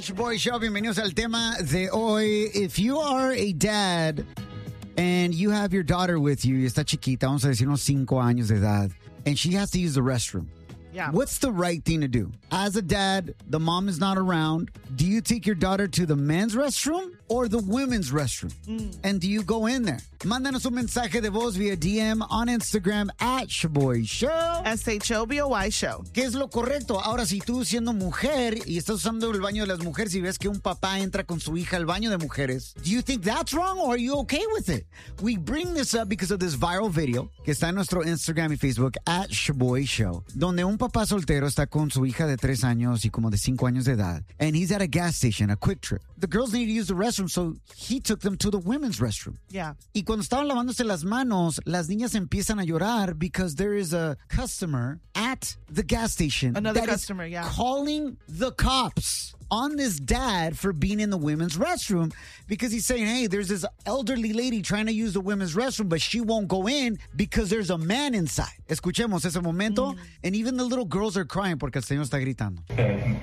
el Shoboy Show. Bienvenidos al tema de hoy. If you are a dad and you have your daughter with you, y está chiquita, vamos a decir unos 5 años de edad, and she has to use the restroom. Yeah. What's the right thing to do? As a dad, the mom is not around. Do you take your daughter to the men's restroom or the women's restroom? And do you go in there? Mándanos un mensaje de voz via DM on Instagram at Shoboy Show. SHOBOY Show. ¿Qué es lo correcto? Ahora, si tú siendo mujer y estás usando el baño de las mujeres y ves que un papá entra con su hija al baño de mujeres, do you think that's wrong or are you okay with it? We bring this up because of this viral video que está en nuestro Instagram y Facebook at Shoboy Show, donde un papá soltero está con su hija de 3 años y como de 5 años de edad, and he's at a gas station, a Quick Trip. The girls need to use the restroom, so he took them to the women's restroom. Yeah. Y cuando estaban lavándose las manos, las niñas empiezan a llorar because there is a customer at the gas station Another that is customer, yeah. calling the cops on this dad for being in the women's restroom because he's saying, hey, there's this elderly lady trying to use the women's restroom, but she won't go in because there's a man inside. Escuchemos ese momento. And even the little girls are crying porque el señor está gritando. And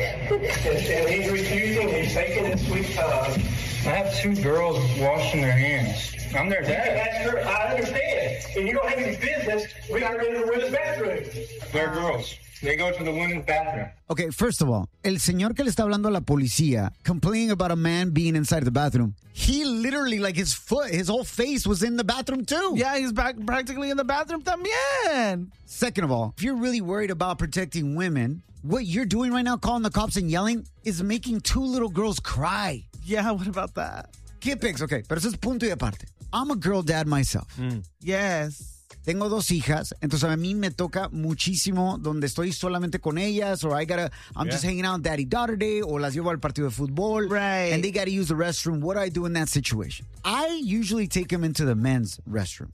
he's refusing, he's taking his sweet time. I have 2 girls washing their hands. I'm their dad. That's her. I understand. And you don't have any business. We got to go to the women's bathroom. They're girls. They go to the women's bathroom. Okay, first of all, el señor que le está hablando a la policía, complaining about a man being inside the bathroom, he literally, like his whole face was in the bathroom too. Yeah, he's practically in the bathroom también. Second of all, if you're really worried about protecting women, what you're doing right now, calling the cops and yelling, is making 2 little girls cry. Yeah, what about that? ¿Qué pics? Okay, pero eso es punto y aparte. I'm a girl dad myself. Yes. Tengo 2 hijas, entonces a mí me toca muchísimo donde estoy solamente con ellas, or I'm just hanging out daddy-daughter day, o las llevo al partido de fútbol, Right. and they got to use the restroom. What do I do in that situation? I usually take them into the men's restroom.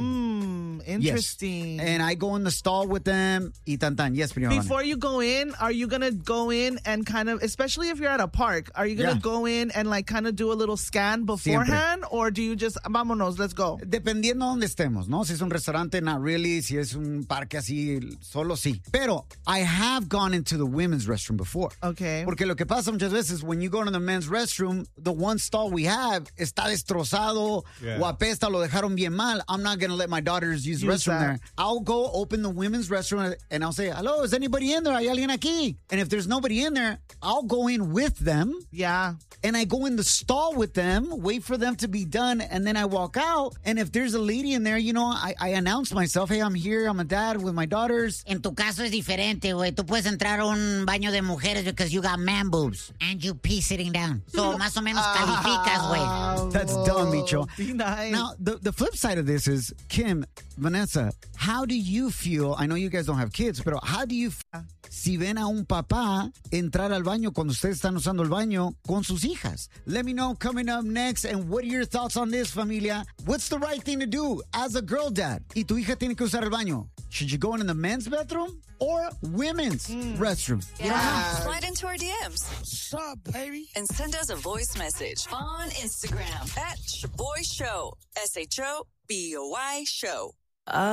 Interesting. Yes. And I go in the stall with them, y tan tan. Yes, Priya. Before you go in, are you going to go in and kind of, especially if you're at a park, are you going to go in and like kind of do a little scan beforehand? Or do you just, vámonos, let's go? Dependiendo de donde estemos, ¿no? Si es un restaurante, not really. Si es un parque así, solo sí. Pero I have gone into the women's restroom before. Okay. Porque lo que pasa muchas veces, when you go to the men's restroom, the one stall we have está destrozado o apesta, lo dejaron bien mal. I'm not going to let my daughters use the restroom there. I'll go open the women's restroom and I'll say, hello, is anybody in there? ¿Hay alguien aquí? And if there's nobody in there, I'll go in with them. Yeah. And I go in the stall with them, wait for them to be done, and then I walk out. And if there's a lady in there, you know, I announce myself, hey, I'm here, I'm a dad with my daughters. En tu caso es diferente, güey. Tú puedes entrar a un baño de mujeres because you got man boobs and you pee sitting down. So, más o menos calificas, güey. That's dumb, Micho. Be nice. Now, the flip side of this is, Kim, Vanessa, how do you feel? I know you guys don't have kids, pero how do you feel si ven a un papá entrar al baño cuando ustedes están usando el baño con sus hijas? Let me know coming up next. And what are your thoughts on this, familia? What's the right thing to do as a girl dad? Y tu hija tiene que usar el baño. Should you go in the men's bathroom or women's restroom? Slide into our DMs. What's up, baby? And send us a voice message on Instagram at Shoboy Show. SHOBOY Show.